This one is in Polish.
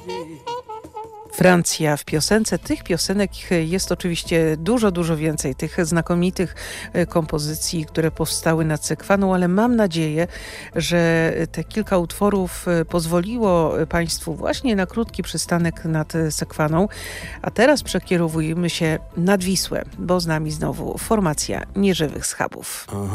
Francja w piosence. Tych piosenek jest oczywiście dużo więcej, tych znakomitych kompozycji, które powstały nad Sekwaną, ale mam nadzieję, że te kilka utworów pozwoliło Państwu właśnie na krótki przystanek nad Sekwaną. A teraz przekierowujemy się nad Wisłę, bo z nami znowu formacja Nieżywych Schabów.